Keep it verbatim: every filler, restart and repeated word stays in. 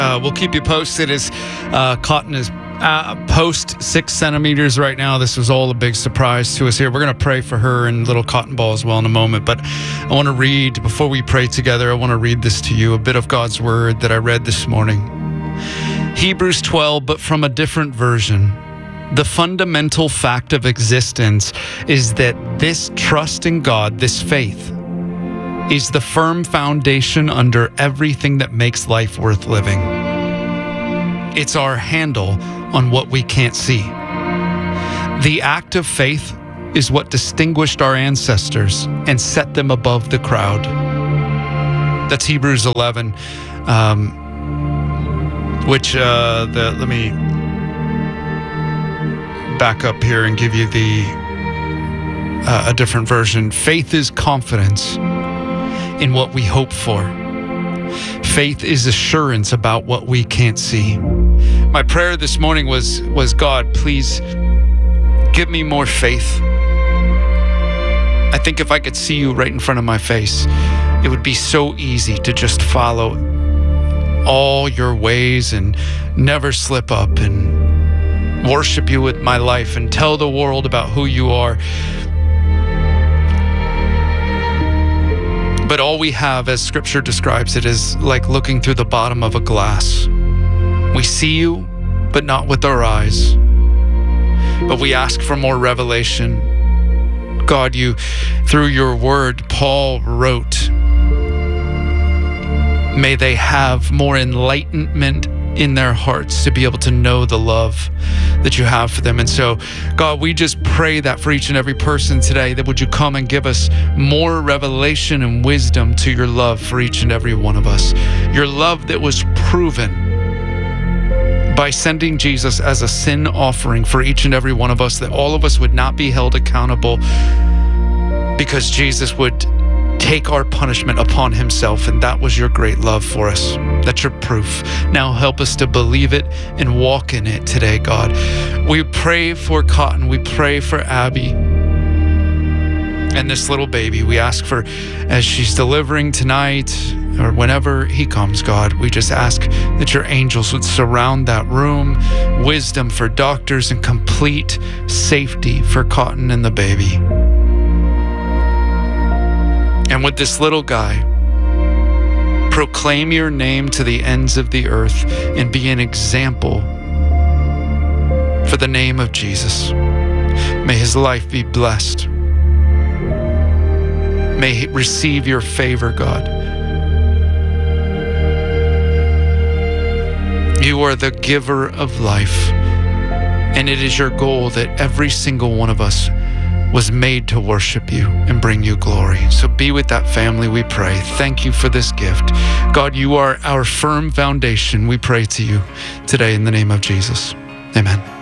Uh, we'll keep you posted as uh, Cotton is uh, post six centimeters right now. This was all a big surprise to us here. We're going to pray for her and little Cotton Ball as well in a moment. But I want to read, before we pray together, I want to read this to you, a bit of God's word that I read this morning. Hebrews twelve, but from a different version. The fundamental fact of existence is that this trust in God, this faith, is the firm foundation under everything that makes life worth living. It's our handle on what we can't see. The act of faith is what distinguished our ancestors and set them above the crowd. That's Hebrews eleven, um, which, uh, the, let me back up here and give you the uh, a different version. Faith is confidence in what we hope for. Faith is assurance about what we can't see. My prayer this morning was, was God, please give me more faith. I think if I could see you right in front of my face, it would be so easy to just follow all your ways and never slip up and worship you with my life and tell the world about who you are. But all we have, as Scripture describes it, is like looking through the bottom of a glass. We see you, but not with our eyes. But we ask for more revelation. God, you, through your word, Paul wrote, may they have more enlightenment in their hearts to be able to know the love that you have for them. And so, God, we just pray that for each and every person today, that would you come and give us more revelation and wisdom to your love for each and every one of us. Your love that was proven by sending Jesus as a sin offering for each and every one of us, that all of us would not be held accountable because Jesus would take our punishment upon himself, and that was your great love for us. That's your proof. Now help us to believe it and walk in it today, God. We pray for Cotton. We pray for Abby and this little baby. We ask for, as she's delivering tonight or whenever he comes, God, we just ask that your angels would surround that room, wisdom for doctors, and complete safety for Cotton and the baby. And with this little guy, proclaim your name to the ends of the earth and be an example for the name of Jesus. May his life be blessed. May he receive your favor, God. You are the giver of life, and it is your goal that every single one of us was made to worship you and bring you glory. So be with that family, we pray. Thank you for this gift. God, you are our firm foundation. We pray to you today in the name of Jesus. Amen.